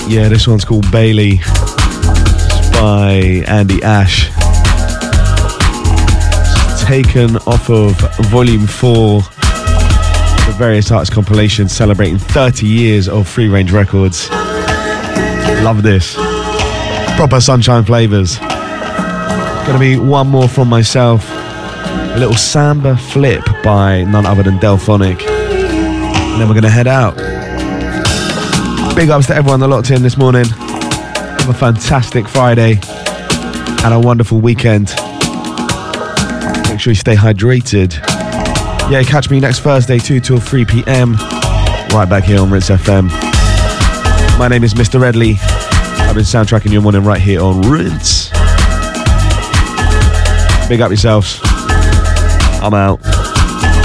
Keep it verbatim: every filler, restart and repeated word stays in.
Yeah, this one's called Bailey. It's by Andy Ash. It's taken off of Volume four, the Various Arts compilation celebrating thirty years of Free Range Records. Love this. Proper sunshine flavours. Gonna be one more from myself. A little Samba Flip by none other than Delphonic. And then we're gonna head out. Big ups to everyone that locked in this morning. Have a fantastic Friday and a wonderful weekend. Make sure you stay hydrated. Yeah, catch me next Thursday two till three p.m. right back here on Rinse F M. My name is Mister Redley. I've been soundtracking your morning right here on Rinse. Big up yourselves. I'm out.